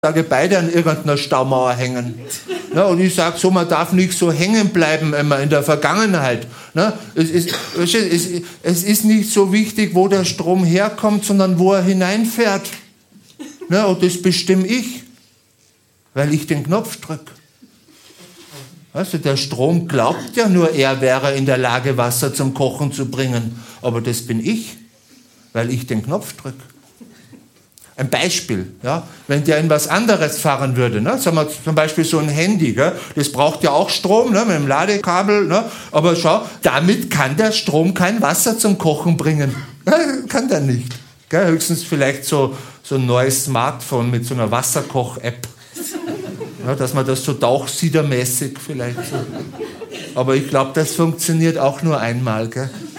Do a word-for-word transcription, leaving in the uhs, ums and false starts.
Tage beide an irgendeiner Staumauer hängen. Ne, und ich sage so, man darf nicht so hängen bleiben immer in der Vergangenheit. Ne, es, ist, es, es ist nicht so wichtig, wo der Strom herkommt, sondern wo er hineinfährt. Ne, und das bestimme ich, weil ich den Knopf drücke. Also der Strom glaubt ja nur, er wäre in der Lage, Wasser zum Kochen zu bringen. Aber das bin ich, weil ich den Knopf drücke. Ein Beispiel, ja, wenn der in was anderes fahren würde, ne? Sagen wir zum Beispiel so ein Handy, gell? Das braucht ja auch Strom, ne? Mit dem Ladekabel, ne? Aber schau, damit kann der Strom kein Wasser zum Kochen bringen. Kann der nicht. Gell? Höchstens vielleicht so, so ein neues Smartphone mit so einer Wasserkoch-App. Ja, dass man das so tauchsiedermäßig vielleicht so. Aber ich glaube, das funktioniert auch nur einmal. Gell?